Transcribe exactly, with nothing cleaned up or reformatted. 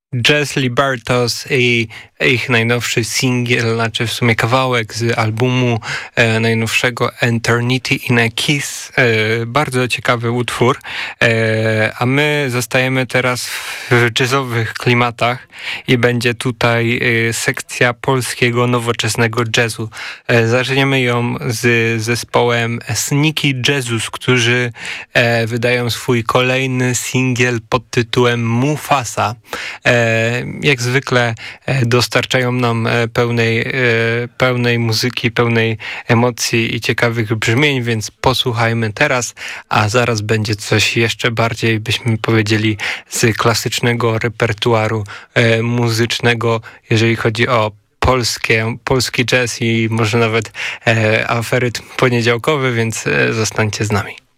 Jazz Libertos i ich najnowszy singiel, znaczy w sumie kawałek z albumu e, najnowszego Eternity in a Kiss. E, bardzo ciekawy utwór. E, a my zostajemy teraz w jazzowych klimatach i będzie tutaj e, sekcja polskiego nowoczesnego jazzu. E, zaczniemy ją z zespołem Sneaky Jesus, którzy e, wydają swój kolejny singiel pod tytułem Mufasa. E, jak zwykle e, dostarczają nam e, pełnej, e, pełnej muzyki, pełnej emocji i ciekawych brzmień, więc posłuchajmy teraz, a zaraz będzie coś jeszcze bardziej, byśmy powiedzieli, z klasycznego repertuaru e, muzycznego, jeżeli chodzi o polskie, polski jazz i może nawet e, aferytm poniedziałkowy, więc e, zostańcie z nami.